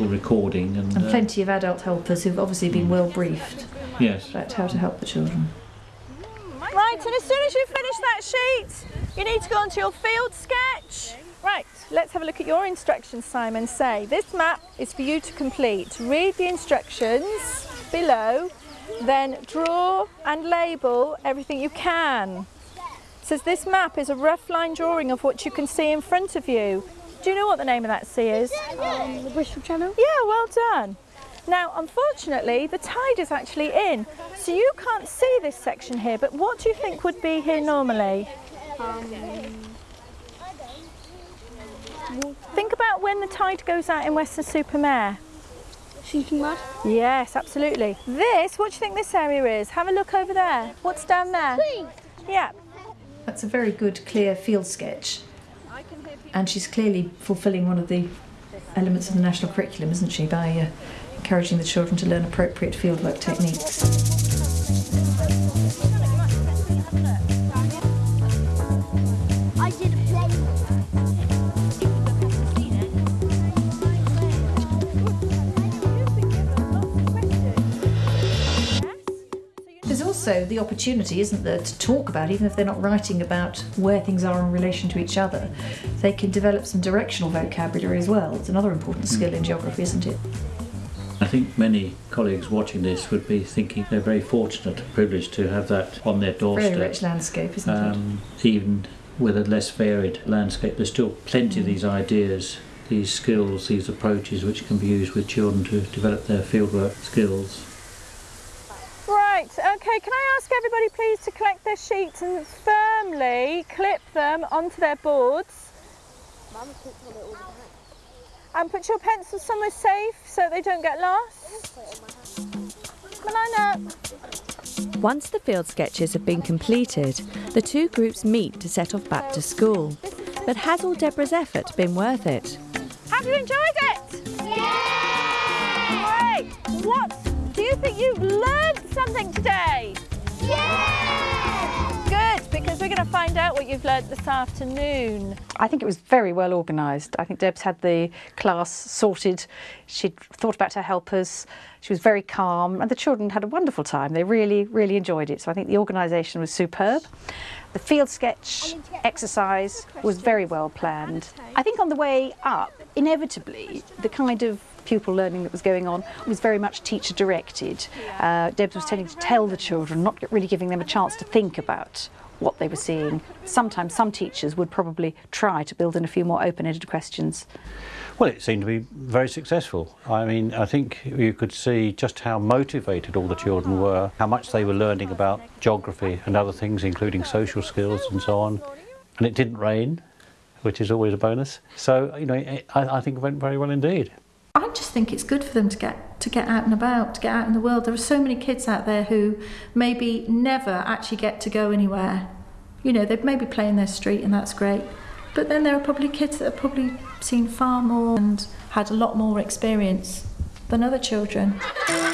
people recording. And plenty of adult helpers who've obviously been well briefed about how to help the children. Right, and as soon as you finish that sheet, you need to go onto your field sketch. Right, let's have a look at your instructions, Simon. Say, this map is for you to complete. Read the instructions below, then draw and label everything you can. It says this map is a rough line drawing of what you can see in front of you. Do you know what the name of that sea is? The Bristol Channel. Yeah, well done. Now, unfortunately, the tide is actually in, so you can't see this section here, but what do you think would be here normally? Think about when the tide goes out in Weston-super-Mare. Shooting mud? Yes, absolutely. This, what do you think this area is? Have a look over there. What's down there? Trees. Yeah. That's a very good, clear field sketch. And she's clearly fulfilling one of the elements of the national curriculum, isn't she, by encouraging the children to learn appropriate fieldwork techniques. There's also the opportunity, isn't there, to talk about, even if they're not writing about where things are in relation to each other, they can develop some directional vocabulary as well. It's another important skill in geography, isn't it? I think many colleagues watching this would be thinking they're very fortunate and privileged to have that on their doorstep. Very rich landscape, isn't it? Even with a less varied landscape, there's still plenty of these ideas, these skills, these approaches which can be used with children to develop their fieldwork skills. Right, okay, can I ask everybody please to collect their sheets and firmly clip them onto their boards. And put your pencils somewhere safe so they don't get lost. Come on up. Once the field sketches have been completed, the two groups meet to set off back to school. But has all Deborah's effort been worth it? Have you enjoyed it? Yeah! Great! What? Do you think you've learned something today? Yeah! Good, because we're going to find out what you've learnt this afternoon. I think it was very well organised. I think Deb's had the class sorted. She'd thought about her helpers. She was very calm, and the children had a wonderful time. They really, really enjoyed it. So I think the organisation was superb. The field sketch exercise was very well planned. I think on the way up, inevitably, the kind of pupil learning that was going on was very much teacher directed. Deb was tending to tell the children, not really giving them a chance to think about what they were seeing. Sometimes some teachers would probably try to build in a few more open-ended questions. Well, it seemed to be very successful. I mean, I think you could see just how motivated all the children were, how much they were learning about geography and other things, including social skills and so on. And it didn't rain, which is always a bonus. So, you know, I think it went very well indeed. I just think it's good for them to get out and about, to get out in the world. There are so many kids out there who maybe never actually get to go anywhere. You know, they maybe play in their street and that's great. But then there are probably kids that have probably seen far more and had a lot more experience than other children.